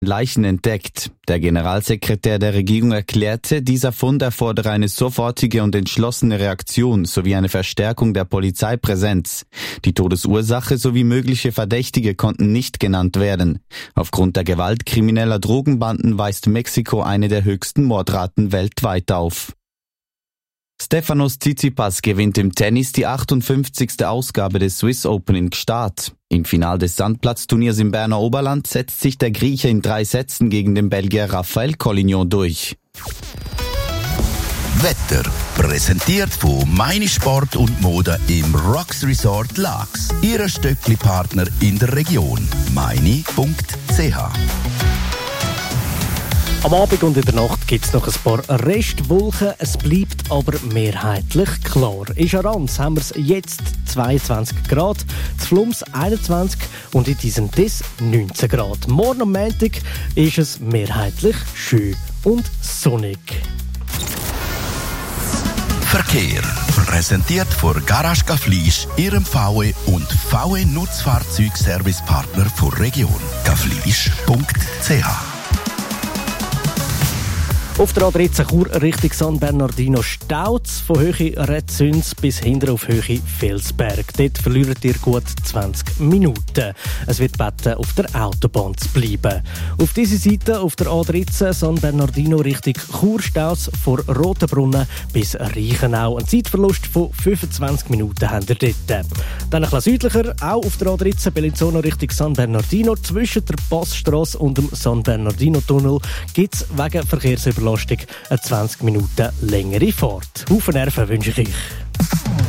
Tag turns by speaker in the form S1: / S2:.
S1: Leichen entdeckt. Der Generalsekretär der Regierung erklärte, dieser Fund erfordere eine sofortige und entschlossene Reaktion sowie eine Verstärkung der Polizeipräsenz. Die Todesursache sowie mögliche Verdächtige konnten nicht genannt werden. Aufgrund der Gewalt krimineller Drogenbanden weist Mexiko eine der höchsten Mordraten weltweit auf. Stefanos Tsitsipas gewinnt im Tennis die 58. Ausgabe des Swiss Open in Gstaad. Im Finale des Sandplatzturniers im Berner Oberland setzt sich der Grieche in 3 Sätzen gegen den Belgier Raphael Collignon durch.
S2: Wetter präsentiert von Meine Sport und Mode im Rocks Resort Laax. Ihr Stöckli-Partner in der Region. meine.ch.
S3: Am Abend und in der Nacht gibt es noch ein paar Restwolken. Es bleibt aber mehrheitlich klar. In Scharans haben wir es jetzt 22 Grad, in Flums 21 und in diesem Diss 19 Grad. Morgen am Montag ist es mehrheitlich schön und sonnig.
S2: Verkehr präsentiert von Garage Gaflisch, Ihrem VW und VW Nutzfahrzeugservicepartner der Region. gaflisch.ch.
S3: Auf der A13 Chur Richtung San Bernardino staut es von Höhe Redzüns bis hinter auf Höhe Felsberg. Dort verliert ihr gut 20 Minuten. Es wird gebeten, auf der Autobahn zu bleiben. Auf dieser Seite, auf der A13 San Bernardino Richtung Chur staut es von Rotenbrunnen bis Reichenau. Ein Zeitverlust von 25 Minuten habt ihr dort. Dann ein bisschen südlicher, auch auf der A13 Bellinzona Richtung San Bernardino. Zwischen der Passstrasse und dem San Bernardino-Tunnel gibt es wegen Verkehrsüberlastung eine 20 Minuten längere Fahrt. Haufen Nerven wünsche ich euch.